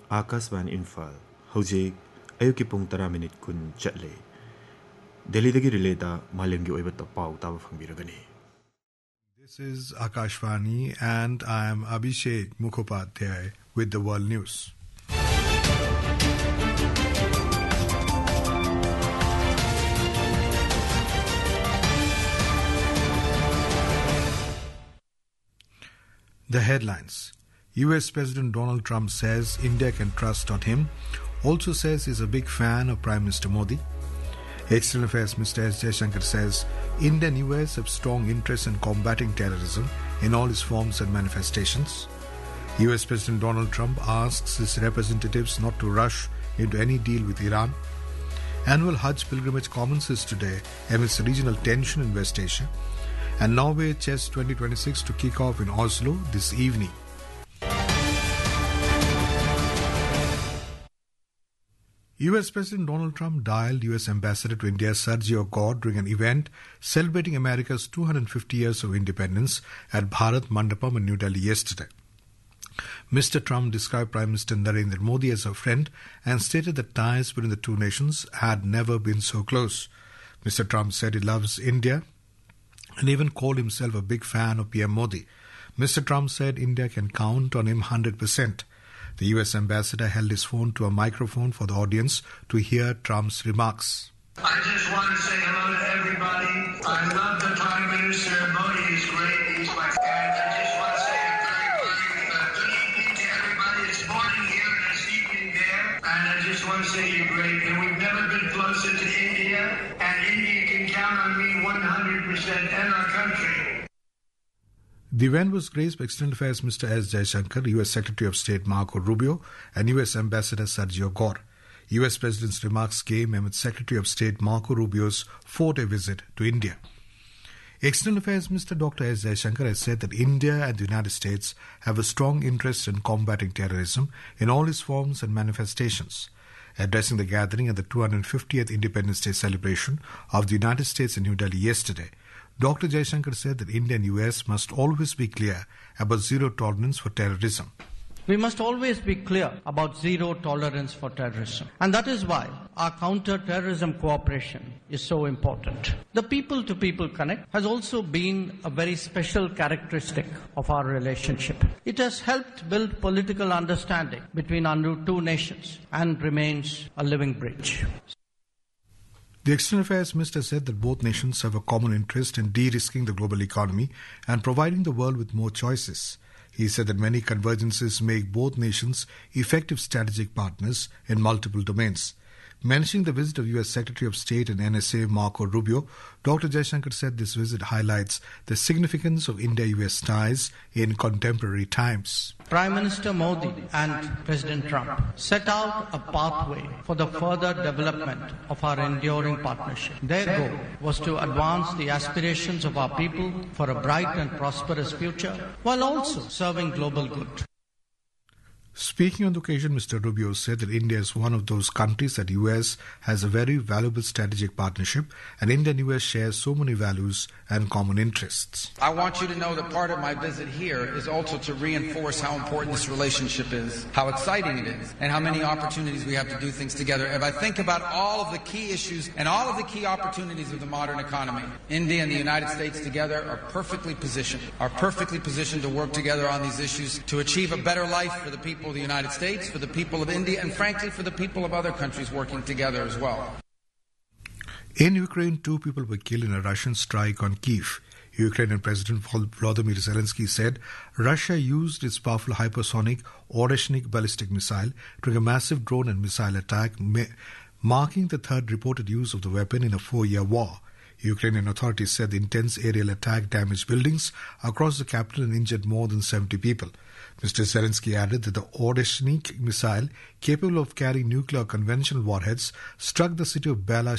Akashvani Imphal, Hojik, Ayuki Pung 10 minute kun chatle. Delhi-dagi relay-da malemgi oiba pau taba phangiragani. This is Akashvani and I am Abhishek Mukhopadhyay with the World News. The headlines. US President Donald Trump says India can trust on him. Also says he's a big fan of Prime Minister Modi. External Affairs Mr. S. Jaishankar says India and US have strong interest in combating terrorism in all its forms and manifestations. US President Donald Trump asks his representatives not to rush into any deal with Iran. Annual Hajj pilgrimage commences today amidst regional tension in West Asia. And Norway Chess 2026 to kick off in Oslo this evening. US President Donald Trump dialed US Ambassador to India Sergio Gore during an event celebrating America's 250 years of independence at Bharat Mandapam in New Delhi yesterday. Mr. Trump described Prime Minister Narendra Modi as a friend and stated that ties between the two nations had never been so close. Mr. Trump said he loves India and even called himself a big fan of PM Modi. Mr. Trump said India can count on him 100%. The US ambassador held his phone to a microphone for the audience to hear Trump's remarks. I just want to say hello to everybody. I love the Prime Minister. Modi is great. He's my friend. I just want to say a very good evening to everybody. It's morning here and it's evening there. And I just want to say you're great. And we've never been closer to India. And India can count on me 100% and our country. The event was graced by External Affairs Mr. S. Jaishankar, US Secretary of State Marco Rubio, and US Ambassador Sergio Gore. US President's remarks came amid Secretary of State Marco Rubio's 4-day visit to India. External Affairs Mr. Dr. S. Jaishankar has said that India and the United States have a strong interest in combating terrorism in all its forms and manifestations. Addressing the gathering at the 250th Independence Day celebration of the United States in New Delhi yesterday, Dr. Jaishankar said that India and US must always be clear about zero tolerance for terrorism. We must always be clear about zero tolerance for terrorism. And that is why our counter-terrorism cooperation is so important. The people-to-people connect has also been a very special characteristic of our relationship. It has helped build political understanding between our two nations and remains a living bridge. The External Affairs Minister said that both nations have a common interest in de-risking the global economy and providing the world with more choices. He said that many convergences make both nations effective strategic partners in multiple domains. Mentioning the visit of U.S. Secretary of State and NSA Marco Rubio, Dr. Jaishankar said this visit highlights the significance of India-US ties in contemporary times. Prime Minister Modi and President Trump set out a pathway for the further development of our enduring partnership. Their goal was to advance the aspirations of our people for a bright and prosperous future while also serving global good. Speaking on the occasion, Mr. Rubio said that India is one of those countries that US has a very valuable strategic partnership, and India and US share so many values and common interests. I want you to know that part of my visit here is also to reinforce how important this relationship is, how exciting it is, and how many opportunities we have to do things together. If I think about all of the key issues and all of the key opportunities of the modern economy, India and the United States together are perfectly positioned to work together on these issues to achieve a better life for the people of the United States, for the people of India, and frankly for the people of other countries working together as well. In Ukraine, 2 people were killed in a Russian strike on Kyiv. Ukrainian President Volodymyr Zelensky said Russia used its powerful hypersonic Oreshnik ballistic missile during a massive drone and missile attack, marking the third reported use of the weapon in a 4-year war. Ukrainian authorities said the intense aerial attack damaged buildings across the capital and injured more than 70 people. Mr. Zelensky added that the Oreshnik missile, capable of carrying nuclear conventional warheads, struck the city of Bela